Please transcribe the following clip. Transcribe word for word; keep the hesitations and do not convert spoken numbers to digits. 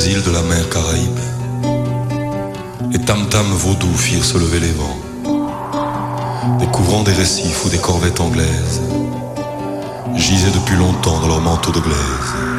îles de la mer Caraïbe. Les tam-tams vaudous firent se lever les vents, découvrant des récifs ou des corvettes anglaises, gisaient depuis longtemps dans leurs manteaux de glaise.